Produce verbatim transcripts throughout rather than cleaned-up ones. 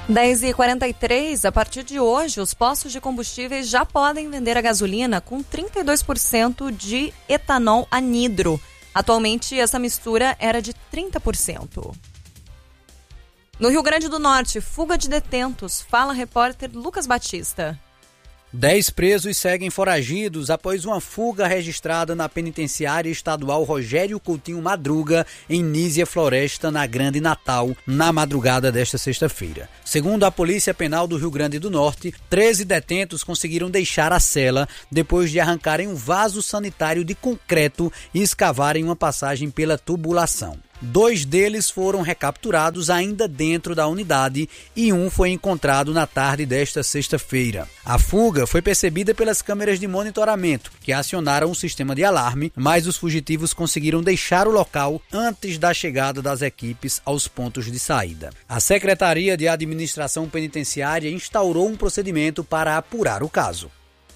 dez e quarenta e três, a partir de hoje, os postos de combustíveis já podem vender a gasolina com trinta e dois por cento de etanol anidro. Atualmente, essa mistura era de trinta por cento. No Rio Grande do Norte, fuga de detentos. Fala repórter Lucas Batista. Dez presos seguem foragidos após uma fuga registrada na penitenciária estadual Rogério Coutinho Madruga, em Nísia Floresta, na Grande Natal, na madrugada desta sexta-feira. Segundo a Polícia Penal do Rio Grande do Norte, treze detentos conseguiram deixar a cela depois de arrancarem um vaso sanitário de concreto e escavarem uma passagem pela tubulação. Dois deles foram recapturados ainda dentro da unidade e um foi encontrado na tarde desta sexta-feira. A fuga foi percebida pelas câmeras de monitoramento, que acionaram o sistema de alarme, mas os fugitivos conseguiram deixar o local antes da chegada das equipes aos pontos de saída. A Secretaria de Administração Penitenciária instaurou um procedimento para apurar o caso.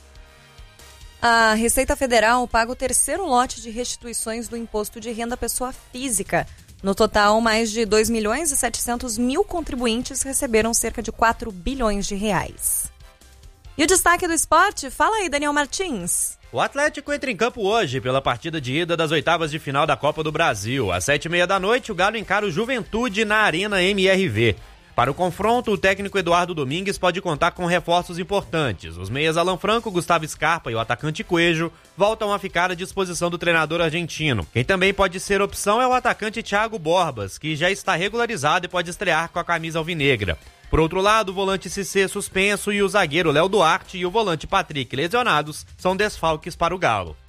A Receita Federal paga o terceiro lote de restituições do Imposto de Renda Pessoa Física. No total, mais de dois milhões e setecentos mil contribuintes receberam cerca de quatro bilhões de reais. E o destaque do esporte? Fala aí, Daniel Martins. O Atlético entra em campo hoje pela partida de ida das oitavas de final da Copa do Brasil. Às sete e meia da noite, o Galo encara o Juventude na Arena M R V. Para o confronto, o técnico Eduardo Domingues pode contar com reforços importantes. Os meias Alan Franco, Gustavo Scarpa e o atacante Coelho voltam a ficar à disposição do treinador argentino. Quem também pode ser opção é o atacante Thiago Borbas, que já está regularizado e pode estrear com a camisa alvinegra. Por outro lado, o volante Cissé suspenso e o zagueiro Léo Duarte e o volante Patrick lesionados são desfalques para o Galo.